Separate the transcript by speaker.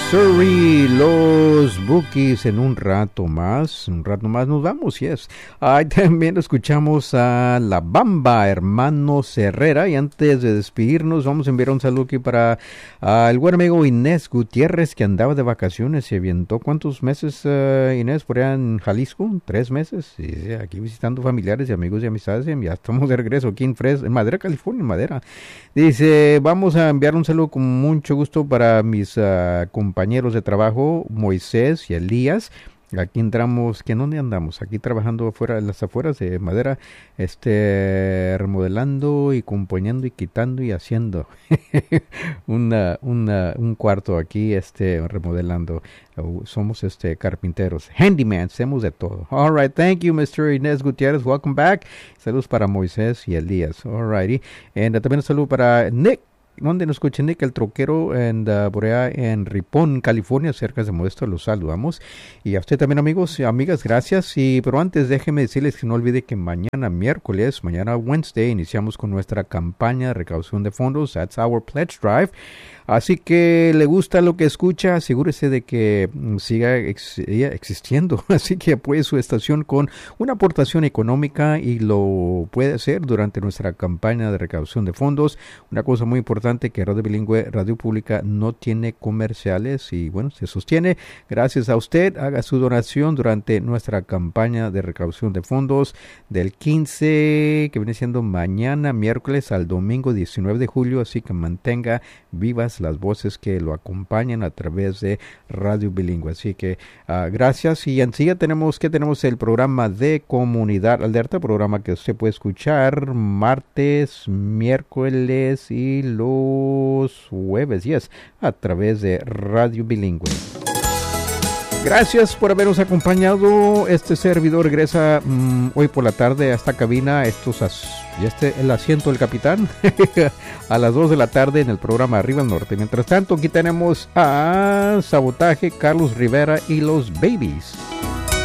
Speaker 1: Missouri, los Bookies. En un rato más nos vamos, yes. También escuchamos a La Bamba, Hermanos Herrera, y antes de despedirnos vamos a enviar un saludo aquí para el buen amigo Inés Gutiérrez, que andaba de vacaciones. Se avientó, ¿cuántos meses, Inés, por allá en Jalisco? 3 meses, sí, aquí visitando familiares y amigos y amistades, y ya estamos de regreso aquí en Madera, California, en Madera. Dice, vamos a enviar un saludo con mucho gusto para mis compañeros de trabajo, Moisés y Elías. Aquí entramos, ¿que dónde andamos? Aquí trabajando afuera, en las afueras de Madera, remodelando y componiendo y quitando y haciendo un cuarto aquí, remodelando. Somos carpinteros, handyman, hacemos de todo. All right, thank you, Mr. Inés Gutiérrez. Welcome back. Saludos para Moisés y Elías. All righty. And también un saludo para Nick. ¿Dónde nos escucha Nick, el troquero por allá en Ripon, California, cerca de Modesto? Los saludamos. Y a usted también, amigos y amigas, gracias. Pero antes déjeme decirles que no olvide que mañana Wednesday, iniciamos con nuestra campaña de recaudación de fondos. That's our pledge drive. Así que le gusta lo que escucha, asegúrese de que siga existiendo. Así que apoye su estación con una aportación económica, y lo puede hacer durante nuestra campaña de recaudación de fondos. Una cosa muy importante, que Radio Bilingüe, Radio Pública, no tiene comerciales y bueno, se sostiene gracias a usted. Haga su donación durante nuestra campaña de recaudación de fondos del 15, que viene siendo mañana, miércoles, al domingo 19 de julio. Así que mantenga vivas las voces que lo acompañan a través de Radio Bilingüe. Así que gracias. Y enseguida tenemos el programa de Comunidad Alerta, programa que usted puede escuchar martes, miércoles y los jueves, yes, a través de Radio Bilingüe. Gracias por habernos acompañado. Este servidor regresa hoy por la tarde a esta cabina. El asiento del capitán a las 2 de la tarde en el programa Arriba al Norte. Mientras tanto, aquí tenemos a Sabotaje, Carlos Rivera y los Babies.